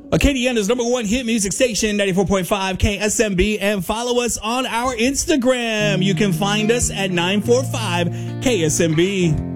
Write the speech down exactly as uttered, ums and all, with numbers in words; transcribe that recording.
Acadiana's number one hit music station, ninety-four point five K S M B, and follow us on our Instagram. You can find us at nine four five K S M B.